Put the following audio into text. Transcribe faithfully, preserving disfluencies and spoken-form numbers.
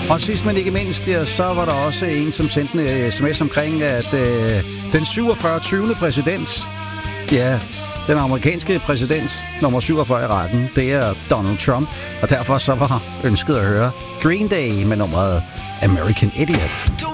Og sidst men ikke mindst, ja, så var der også en, som sendte en sms omkring, at øh, den syvogfyrre tyvende præsident, ja, den amerikanske præsident, nummer syvogfyrre i rækken, det er Donald Trump. Og derfor så var ønsket at høre Green Day med nummeret American Idiot.